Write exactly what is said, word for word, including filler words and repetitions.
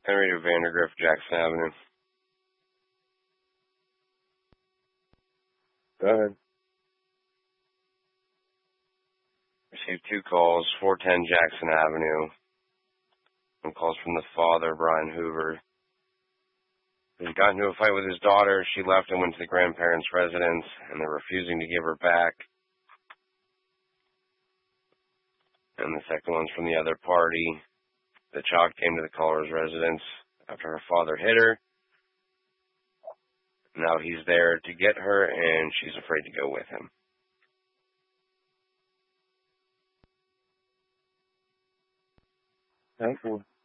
Henrietta Vandergrift, Jackson Avenue. Go ahead. Received two calls, four ten Jackson Avenue. One calls from the father, Brian Hoover. He got into a fight with his daughter. She left and went to the grandparents' residence, and they're refusing to give her back. And the second one's from the other party. The child came to the caller's residence after her father hit her. Now he's there to get her, and she's afraid to go with him. Thank you.